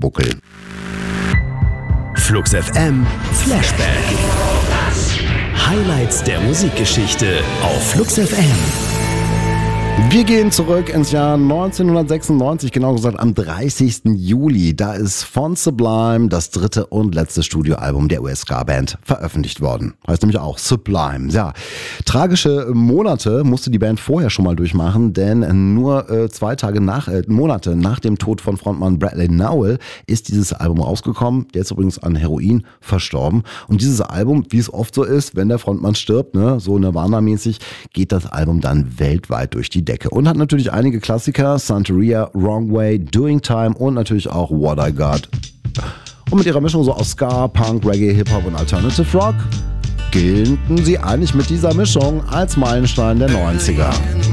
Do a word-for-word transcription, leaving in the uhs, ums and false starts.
Buckel. Flux F M Flashback. Highlights der Musikgeschichte auf Flux F M. Wir gehen zurück ins Jahr neunzehnhundertsechsundneunzig, genau gesagt am dreißigsten Juli. Da ist von Sublime das dritte und letzte Studioalbum der U S-Ska-Band veröffentlicht worden. Heißt nämlich auch Sublime. Ja, tragische Monate musste die Band vorher schon mal durchmachen, denn nur äh, zwei Tage nach, äh, Monate nach dem Tod von Frontmann Bradley Nowell ist dieses Album rausgekommen. Der ist übrigens an Heroin verstorben. Und dieses Album, wie es oft so ist, wenn der Frontmann stirbt, ne, so Nirvana-mäßig, geht das Album dann weltweit durch die Decke und hat natürlich einige Klassiker, Santeria, Wrong Way, Doing Time und natürlich auch What I Got. Und mit ihrer Mischung so aus Ska, Punk, Reggae, Hip-Hop und Alternative Rock gelten sie eigentlich mit dieser Mischung als Meilenstein der neunziger.